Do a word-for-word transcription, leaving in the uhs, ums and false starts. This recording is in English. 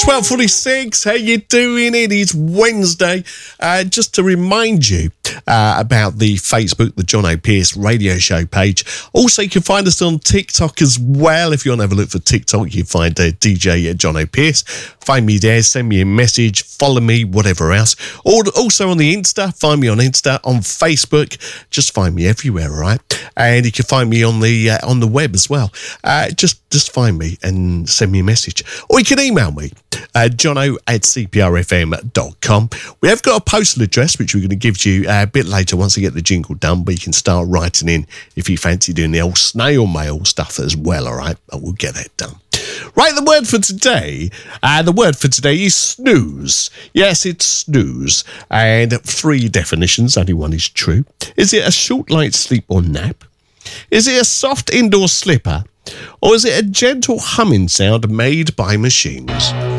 twelve forty-six, how you doing? It is Wednesday. Uh, just to remind you uh, about the Facebook, the John O'Pearce radio show page. Also, you can find us on TikTok as well. If you want to have a look for TikTok, you find uh, D J John O'Pearce. Find me there, send me a message, follow me, whatever else. Or also on the Insta, find me on Insta, on Facebook. Just find me everywhere, all right? And you can find me on the uh, on the web as well. Uh, just, just find me and send me a message. Or you can email me. Uh, jono at c p r f m dot com. We have got a postal address which we're going to give to you uh, a bit later once I get the jingle done, but you can start writing in if you fancy doing the old snail mail stuff as well, all right? But we'll get that done. Right, the word for today, uh, the word for today is snooze. Yes, it's snooze. And three definitions, only one is true. Is it a short night's sleep or nap? Is it a soft indoor slipper? Or is it a gentle humming sound made by machines?